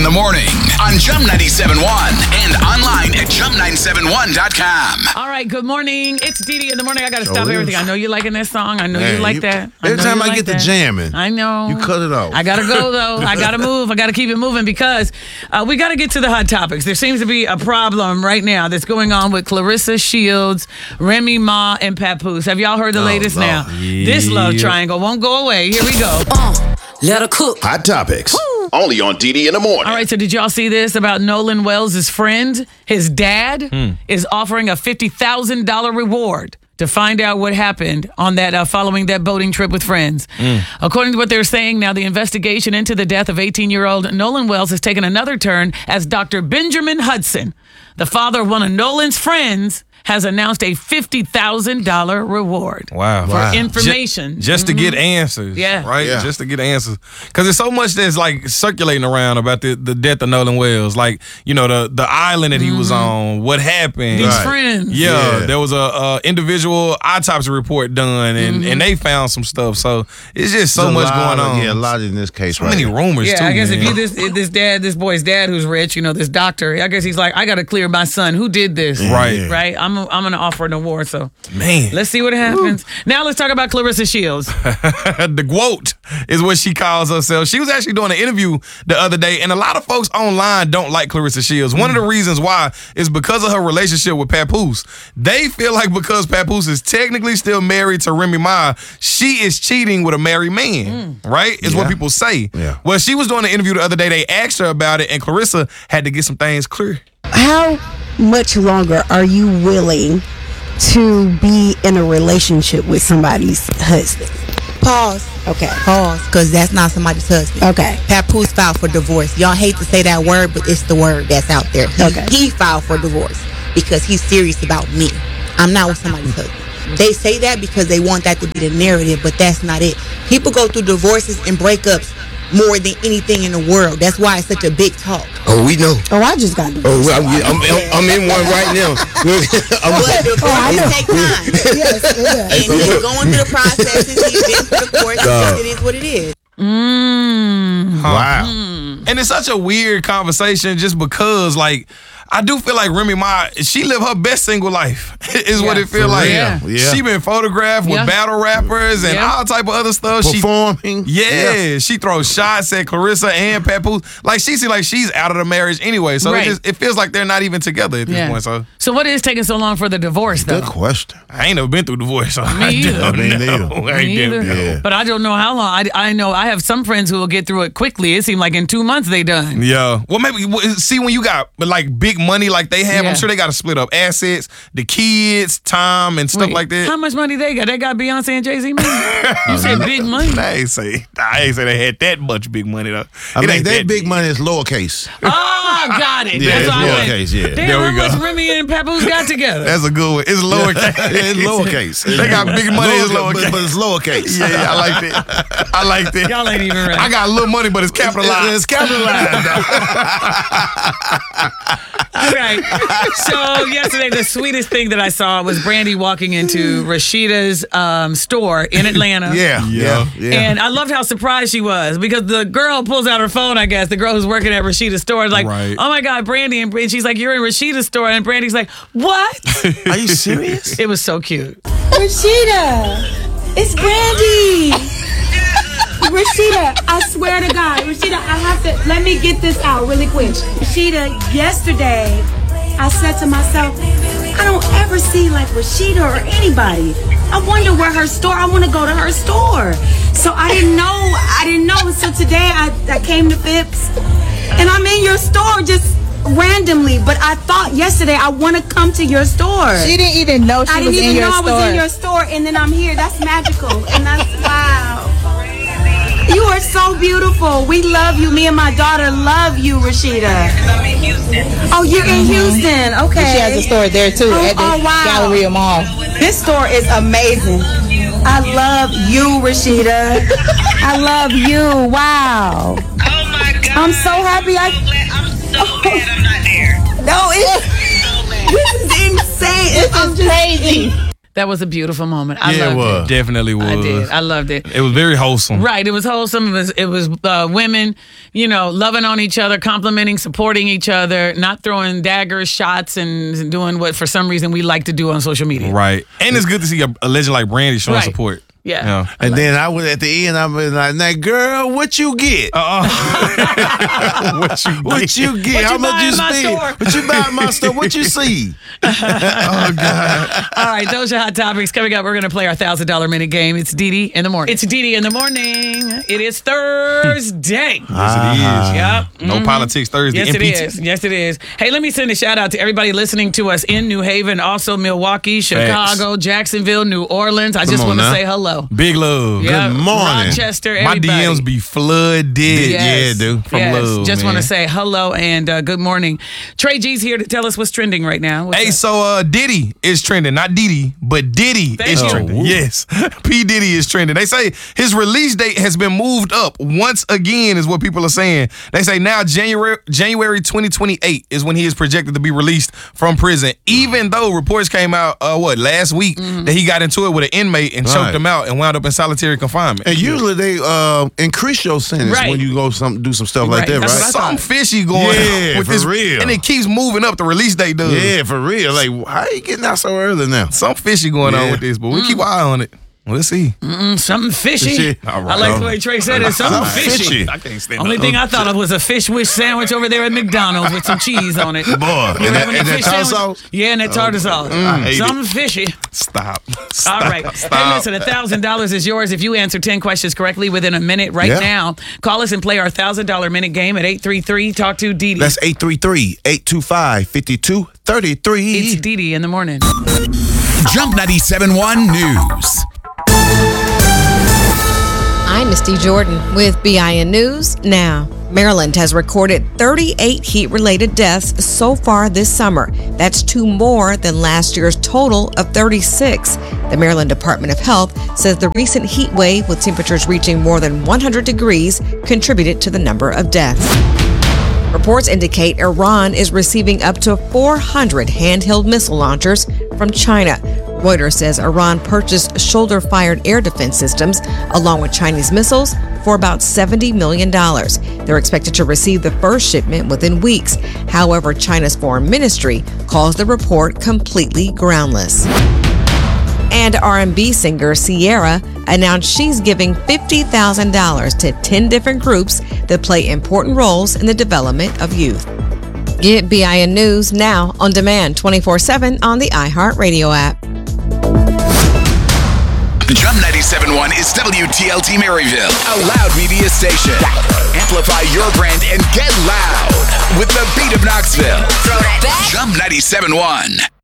in the morning on Jump 97.1 and online at jump971.com. All right, good morning. It's Dee Dee in the morning. I got to stop everything. I know you liking this song. I know you like that. Every time I get to jamming, I know. You cut it off. I got to go, though. I got to move. I got to keep it moving because we got to get to the hot topics. There seems to be a problem right now that's going on with Claressa Shields, Remy Ma, and Papoose. Have y'all heard the latest now? Yeah. This love triangle won't go away. Here we go. Let her cook. Hot topics. Woo. Only on Dee Dee in the morning. All right, so did y'all see this about Nolan Wells' friend? His dad is offering a $50,000 reward to find out what happened on that following that boating trip with friends. According to what they're saying now, the investigation into the death of 18-year-old Nolan Wells has taken another turn as Dr. Benjamin Hudson, the father of one of Nolan's friends, has announced a $50,000 reward. For information. Just to get answers. Yeah. Right? Yeah. Just to get answers. Because there's so much that's like circulating around about the death of Nolan Wells. Like, you know, the island that he was on, what happened. His friends. Yeah, there was a individual autopsy report done, and they found some stuff. So it's just so much going on. Yeah, a lot in this case. So many rumors, Yeah, too, I guess man. if you this boy's dad who's rich, you know, this doctor, I guess he's like, I got to clear my son. Who did this? Right. Right? I'm going to offer an award, so Man. let's see what happens. Now let's talk about Claressa Shields. The GWOAT is what she calls herself. She was actually doing an interview the other day, and a lot of folks online don't like Claressa Shields. One of the reasons why is because of her relationship with Papoose. They feel like because Papoose is technically still married to Remy Ma, she is cheating with a married man, right? Is what people say. Yeah. Well, she was doing an interview the other day. They asked her about it, and Claressa had to get some things clear. How much longer are you willing to be in a relationship with somebody's husband? Pause. Okay. Pause. Because that's not somebody's husband. Okay. Papoose filed for divorce. Y'all hate to say that word, but it's the word that's out there. He filed for divorce because he's serious about me. I'm not with somebody's husband. They say that because they want that to be the narrative, but that's not it. People go through divorces and breakups more than anything in the world. That's why it's such a big talk. Oh, we know. Oh, I just got divorced. Oh, I'm in one right now. But divorces take time. Yes, it does. And he's going through the processes. He's been through the course. It is what it is. Wow. And it's such a weird conversation just because, like, I do feel like Remy Ma, she lived her best single life, is what it feels like. Yeah. She been photographed with battle rappers and all type of other stuff. Performing. She throws shots at Claressa and Papoose. Like, she seems like she's out of the marriage anyway. So it feels like they're not even together at this point. So what is taking so long for the divorce, though? Good question. I ain't never been through divorce. So Me either. Me either. Yeah. But I don't know how long. I know I have some friends who will get through it quickly. It seemed like in 2 months they done. Yeah. Well, maybe, see, when you got, like, big money like they have, I'm sure they got to split up assets, the kids, time, and stuff like that. How much money they got? They got Beyonce and Jay-Z money? You said big money. I ain't say they had that much big money, though. I mean, that big money is lowercase. Oh, got it. Yeah, That's it's why I went. lowercase, yeah. Damn, There we how go. much Remy and Papoose got together? That's a good one. It's lowercase. It's lowercase. They got big money, it's lowercase. But it's lowercase. Yeah, I like that. I like that. Y'all ain't even right. I got a little money, but it's capitalized. It's capitalized. All right. So yesterday, the sweetest thing that I saw was Brandy walking into Rashida's store in Atlanta. Yeah. And I loved how surprised she was because the girl pulls out her phone, I guess, the girl who's working at Rashida's store, is like, oh my God, Brandy. And she's like, you're in Rashida's store. And Brandy's like, what? Are you serious? It was so cute. Rashida, it's Brandy. Rashida, I swear to God, Rashida, I have to, let me get this out really quick. Rashida, yesterday, I said to myself, I don't ever see like Rashida or anybody. I wonder where her store, I want to go to her store. So I didn't know. So today I came to Phipps and I'm in your store just randomly, but I thought yesterday I want to come to your store. She didn't even know I didn't even know I was in your store, and then I'm here. That's magical, and that's wow. You are so beautiful. We love you. Me and my daughter love you, Rashida. I'm in Houston. Oh, you're in Houston. Okay. She has a store there too at the wow. Galleria Mall. This store is amazing. I love you, Rashida. I love you. Wow. Oh my God. I'm so happy. I'm so glad I'm not there. No, this is insane. This is crazy. That was a beautiful moment. I Yeah, it loved was. Definitely was. I did. I loved it. It was very wholesome. Right. It was wholesome. It was women, loving on each other, complimenting, supporting each other, not throwing daggers, shots, and doing what for some reason we like to do on social media. Right. And it's good to see a legend like Brandy showing Right. support. Yeah. And then I was at the end. I was like, "Now, girl, what you get? What you What you get? What How you much buy you in my spend? store?" What you buy in my store? What you see?" Oh God! All right, those are hot topics. Coming up, we're going to play our $1,000 minute game. It's Didi in the morning. It's Didi in the morning. It is Thursday. Yes, it is. Yep. No politics Thursday. Yes, it MPT. is. Yes, it is. Hey, let me send a shout out to everybody listening to us in New Haven, also Milwaukee, Chicago, Jacksonville, New Orleans. I just on want to now. say hello. Big love. Yep. Good morning. Rochester, My everybody. DMs be flooded. Yes. Yeah, dude. From Yes. love, Just want man. to say hello and good morning. Trey G's here to tell us what's trending right now. What's Hey, up? so Diddy is trending. Not Diddy, but Diddy Thank is you. trending. Oh, Yes. P. Diddy is trending. They say his release date has been moved up once again, is what people are saying. They say now January 2028 is when he is projected to be released from prison, even though reports came out, last week that he got into it with an inmate and choked Right. him out and wound up in solitary confinement. And usually they increase your sentence Right. when you go do some stuff like Right. that, That's right? what I Something thought. fishy going Yeah, on with for this, real. and it keeps moving up. The release date does. Yeah, for real. Like, how you getting out so early now? Something fishy going on Yeah. with this, but we keep an eye on it. Let's see. Something fishy. Fishy. I like the way Trey said it. Something fishy. I can't stand Only that. thing I thought of was a fish wish sandwich over there at McDonald's with some cheese on it. Boy, You and having a that fish tartar sandwich? sauce? Yeah, and that tartar sauce. I hate Something fishy. Stop. All right. Hey, listen, $1,000 is yours if you answer 10 questions correctly within a minute right Yeah. now. Call us and play our $1,000 minute game at 833 Talk to Didi. That's 833-825-5233. It's Didi in the morning. Jump 97.1 News. I'm Misty Jordan with BIN News Now. Maryland has recorded 38 heat-related deaths so far this summer. That's 2 more than last year's total of 36. The Maryland Department of Health says the recent heat wave with temperatures reaching more than 100 degrees contributed to the number of deaths. Reports indicate Iran is receiving up to 400 handheld missile launchers from China. Reuters says Iran purchased shoulder-fired air defense systems along with Chinese missiles for about $70 million. They're expected to receive the first shipment within weeks. However, China's foreign ministry calls the report completely groundless. And R&B singer Ciara announced she's giving $50,000 to 10 different groups that play important roles in the development of youth. Get BIN News now on demand 24/7 on the iHeartRadio app. Jump 97.1 is WTLT Maryville, a loud media station. Amplify your brand and get loud with the beat of Knoxville. Jump 97.1.